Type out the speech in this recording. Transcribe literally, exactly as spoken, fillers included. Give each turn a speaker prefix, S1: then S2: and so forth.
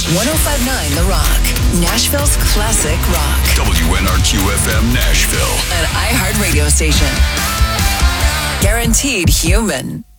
S1: one oh five point nine The Rock, Nashville's classic rock.
S2: W N R Q F M Nashville.
S1: An iHeart radio station. Guaranteed human.